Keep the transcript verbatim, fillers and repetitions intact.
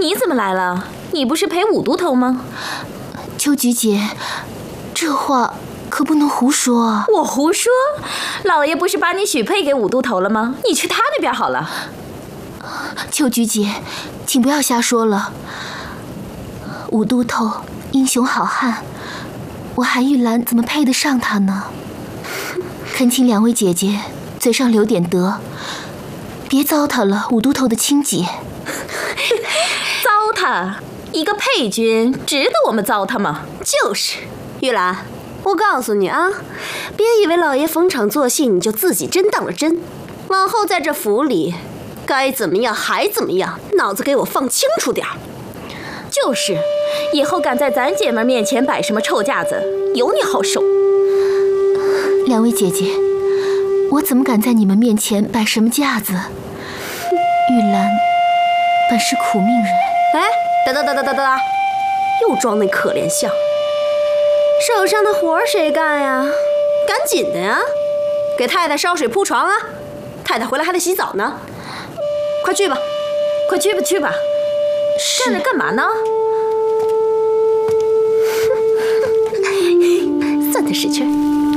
你怎么来了？你不是陪五都头吗？ 秋菊姐，这话可不能胡说啊！ 我胡说？老爷不是把你许配给五都头了吗？你去他那边好了。 秋菊姐，请不要瞎说了。五都头英雄好汉，我韩玉兰怎么配得上他呢？恳请两位姐姐嘴上留点德，别糟蹋了五都头的亲姐。 糟蹋？一个配军值得我们糟蹋吗？ 就是，玉兰，我告诉你啊，别以为老爷逢场作戏你就自己真当了真，往后在这府里该怎么样还怎么样，脑子给我放清楚点儿。 就是，以后敢在咱姐们面前摆什么臭架子，有你好受。 两位姐姐，我怎么敢在你们面前摆什么架子？玉兰本是苦命人。 哎，等等等等等等，又装那可怜相。手上的活谁干呀？赶紧的呀，给太太烧水铺床啊！太太回来还得洗澡呢，快去吧， 快去吧去吧。 是。 站着干嘛呢？